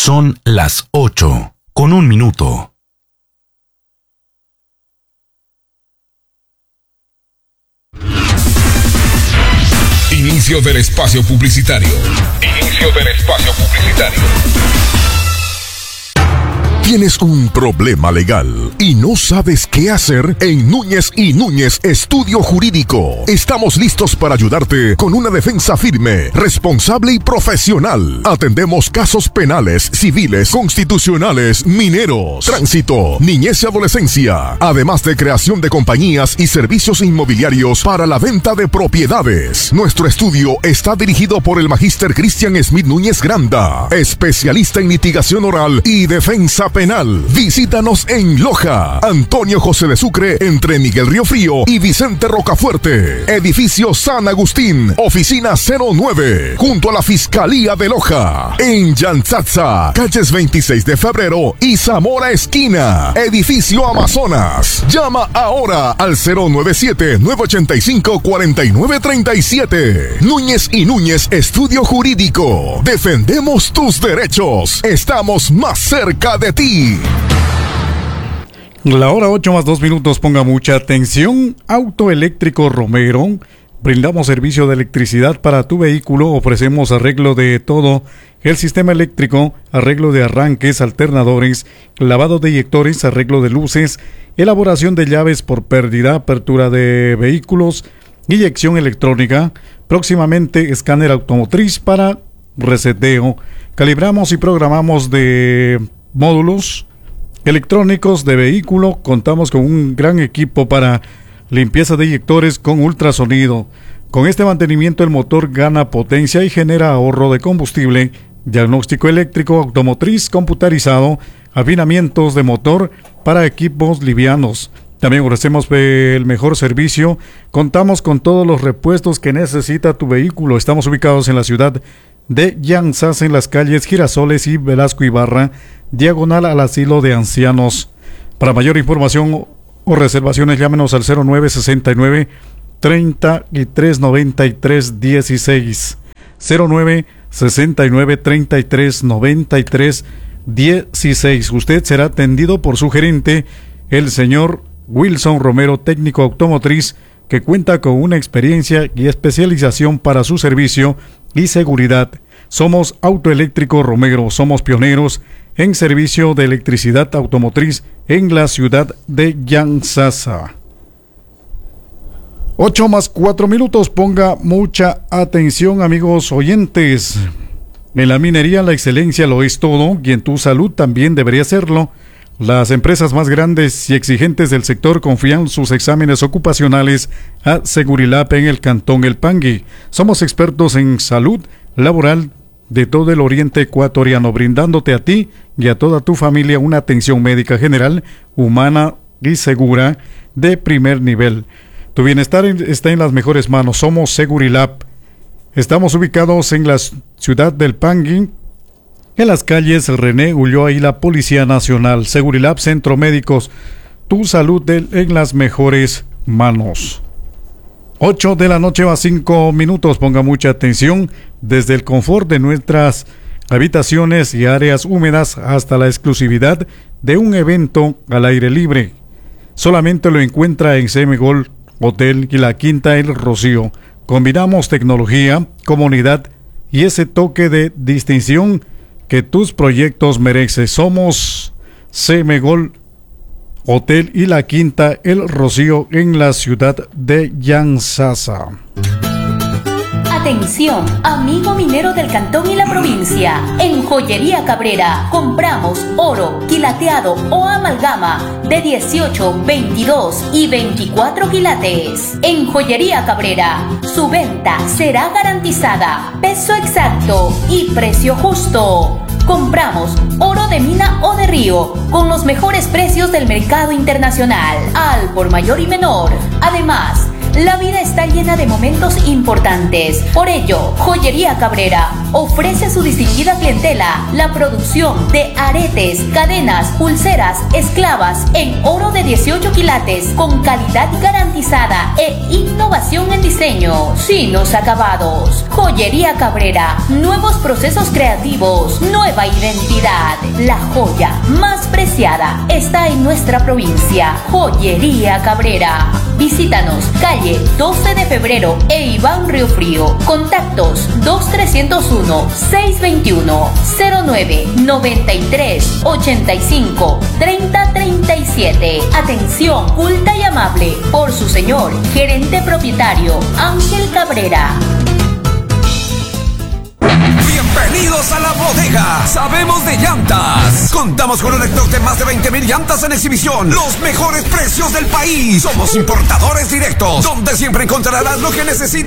Son las 8:01. Inicio del espacio publicitario. Inicio del espacio publicitario. ¿Tienes un problema legal y no sabes qué hacer? En Núñez y Núñez Estudio Jurídico estamos listos para ayudarte con una defensa firme, responsable y profesional. Atendemos casos penales, civiles, constitucionales, mineros, tránsito, niñez y adolescencia, además de creación de compañías y servicios inmobiliarios para la venta de propiedades. Nuestro estudio está dirigido por el magíster Cristian Smith Núñez Granda, especialista en litigación oral y defensa penal. Visítanos en Loja, Antonio José de Sucre, entre Miguel Río Frío y Vicente Rocafuerte. Edificio San Agustín, oficina 09, junto a la Fiscalía de Loja. En Yantzatza, calles 26 de febrero y Zamora Esquina, edificio Amazonas. Llama ahora al 097-985-4937. Núñez y Núñez Estudio Jurídico. Defendemos tus derechos. Estamos más cerca de ti. La hora 8:02. Ponga mucha atención. Autoeléctrico Romero. Brindamos servicio de electricidad para tu vehículo. Ofrecemos arreglo de todo el sistema eléctrico, arreglo de arranques, alternadores, lavado de eyectores, arreglo de luces, elaboración de llaves por pérdida, apertura de vehículos, inyección electrónica. Próximamente escáner automotriz para reseteo. Calibramos y programamos de módulos electrónicos de vehículo. Contamos con un gran equipo para limpieza de eyectores con ultrasonido. Con este mantenimiento el motor gana potencia y genera ahorro de combustible. Diagnóstico eléctrico automotriz computarizado, afinamientos de motor para equipos livianos. También ofrecemos el mejor servicio. Contamos con todos los repuestos que necesita tu vehículo. Estamos ubicados en la ciudad de Yanzas, en las calles Girasoles y Velasco Ibarra, diagonal al asilo de ancianos. Para mayor información o reservaciones, llámenos al 0969 33 93 16, 0969 33 93 16. Usted será atendido por su gerente, el señor Wilson Romero, técnico automotriz, que cuenta con una experiencia y especialización para su servicio y seguridad. Somos Autoeléctrico Romero, somos pioneros en servicio de electricidad automotriz en la ciudad de Yanzasa. 8:04. Ponga mucha atención, amigos oyentes. En la minería la excelencia lo es todo y en tu salud también debería serlo. Las empresas más grandes y exigentes del sector confían sus exámenes ocupacionales a Segurilab en el Cantón El Pangui. Somos expertos en salud laboral de todo el oriente ecuatoriano, brindándote a ti y a toda tu familia una atención médica general, humana y segura de primer nivel. Tu bienestar está en las mejores manos. Somos Segurilab. Estamos ubicados en la ciudad del Pangui, en las calles René Ulloa y la Policía Nacional. Segurilab Centro Médicos, tu salud en las mejores manos. 8:05. Ponga mucha atención. Desde el confort de nuestras habitaciones y áreas húmedas hasta la exclusividad de un evento al aire libre, solamente lo encuentra en Semegol Hotel y la Quinta El Rocío. Combinamos tecnología, comunidad y ese toque de distinción que tus proyectos merecen. Somos Semegol Hotel y la Quinta El Rocío en la ciudad de Yanzasa. Atención, amigo minero del cantón y la provincia. En Joyería Cabrera compramos oro, quilateado o amalgama de 18, 22 y 24 quilates. En Joyería Cabrera, su venta será garantizada, peso exacto y precio justo. Compramos oro de mina o de río con los mejores precios del mercado internacional, al por mayor y menor. Además, La vida está llena de momentos importantes. Por ello, Joyería Cabrera ofrece a su distinguida clientela la producción de aretes, cadenas, pulseras, esclavas en oro de 18 quilates con calidad garantizada e innovación en diseño. Finos acabados. Joyería Cabrera. Nuevos procesos creativos. Nueva identidad. La joya más preciada está en nuestra provincia. Joyería Cabrera. Visítanos, calle 12 de febrero e Iván Río Frío. Contactos 2301-621-09-93-85-30-37. Atención culta y amable por su señor, gerente propietario, Ángel Cabrera. Bienvenidos a La Bodega. Sabemos de llantas. Contamos con un stock de más de 20,000 llantas en exhibición. Los mejores precios del país. Somos importadores directos, donde siempre encontrarás lo que necesitas